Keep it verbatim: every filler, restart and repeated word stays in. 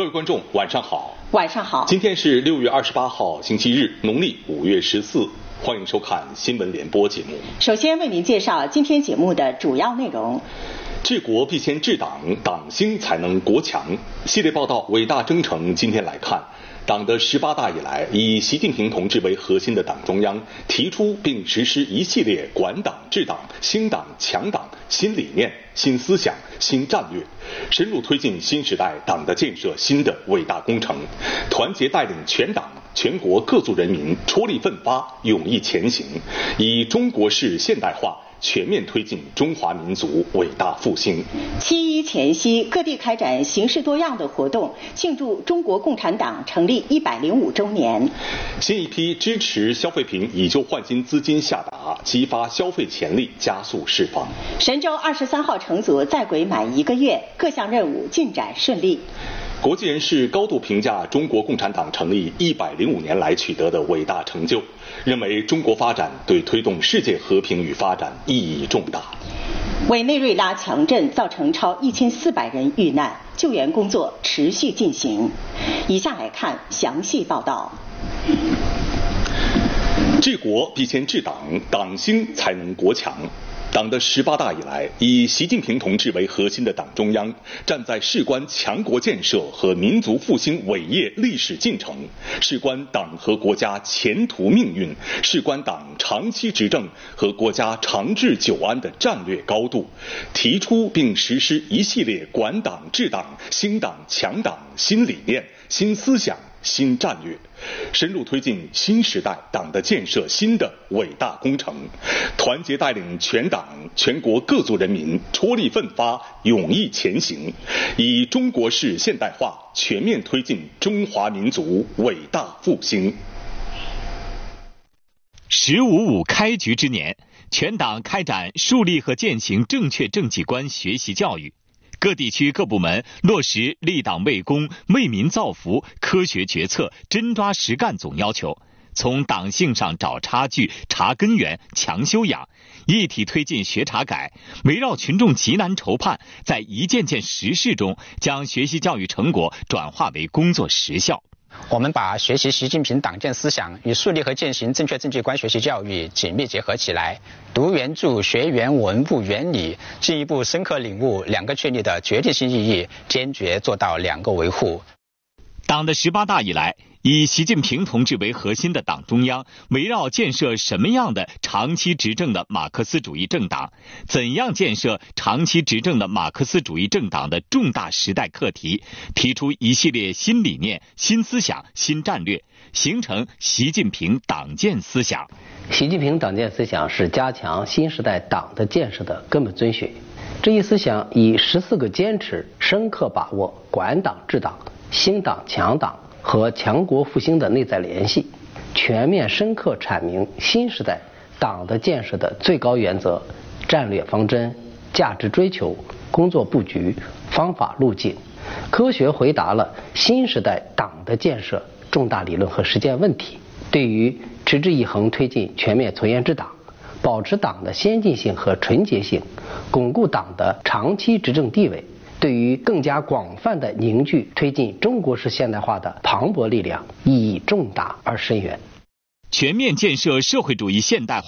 位观众，晚上好。 晚上好。 今天是六月二十八号，星期日，农历五月十四。欢迎收看新闻联播节目。 首先为您介绍今天节目的主要内容。 治国必先治党，党兴才能国强。系列报道《伟大征程》今天来看，党的十八大以来，以习近平同志为核心的党中央提出并实施一系列管党治党、兴党强党新理念、新思想、新战略，深入推进新时代党的建设新的伟大工程，团结带领全党全国各族人民踔厉奋发，勇毅前行，以中国式现代化全面推进中华民族伟大复兴。 七一前夕，各地开展形式多样的活动，庆祝中国共产党成立一百零五周年。 新一批支持消费品以旧换新资金下达，激发消费潜力，加速释放。 神舟二十三号乘组在轨满一个月，各项任务进展顺利。 国际人士高度评价中国共产党成立一百零五年来取得的伟大成就，认为中国发展对推动世界和平与发展意义重大。 委内瑞拉强震造成超一千四百人遇难，救援工作持续进行。以下来看详细报道。 治国必先治党，党兴才能国强。党的十八大以来，以习近平同志为核心的党中央站在事关强国建设和民族复兴伟业历史进程，事关党和国家前途命运，事关党长期执政和国家长治久安的战略高度，提出并实施一系列管党治党、兴党强党新理念、新思想、新战略，深入推进新时代党的建设新的伟大工程，团结带领全党全国各族人民踔厉奋发，勇毅前行，以中国式现代化全面推进中华民族伟大复兴。 十五五开局之年，全党开展树立和践行正确政绩观学习教育，各地区各部门落实立党为公、为民造福、科学决策、真抓实干总要求，从党性上找差距、查根源、强修养，一体推进学查改，围绕群众急难愁盼，在一件件实事中将学习教育成果转化为工作实效。 我们把学习习近平党建思想与树立和践行正确政绩观学习教育紧密结合起来，读原著、学原文物原理，进一步深刻领悟两个确立的决定性意义，坚决做到两个维护。 党的十八大以来，以习近平同志为核心的党中央围绕建设什么样的长期执政的马克思主义政党，怎样建设长期执政的马克思主义政党的重大时代课题，提出一系列新理念、新思想、新战略，形成习近平党建思想。 习近平党建思想是加强新时代党的建设的根本遵循。这一思想以十四个坚持深刻把握管党治党、兴党强党和强国复兴的内在联系，全面深刻阐明新时代党的建设的最高原则、战略方针、价值追求、工作布局、方法路径，科学回答了新时代党的建设重大理论和实践问题。对于持之以恒推进全面从严治党，保持党的先进性和纯洁性，巩固党的长期执政地位，对于更加广泛的凝聚推进中国式现代化的磅礴力量，意义重大而深远。 全面建设社会主义现代化